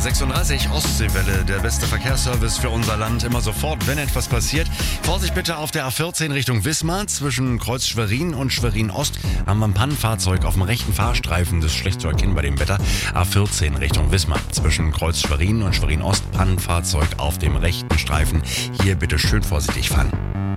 6:36 Ostseewelle, der beste Verkehrsservice für unser Land. Immer sofort, wenn etwas passiert. Vorsicht bitte auf der A14 Richtung Wismar. Zwischen Kreuz Schwerin und Schwerin Ost haben wir ein Pannenfahrzeug auf dem rechten Fahrstreifen. Das ist schlecht zu erkennen bei dem Wetter. A14 Richtung Wismar. Zwischen Kreuz Schwerin und Schwerin Ost Pannenfahrzeug auf dem rechten Streifen. Hier bitte schön vorsichtig fahren.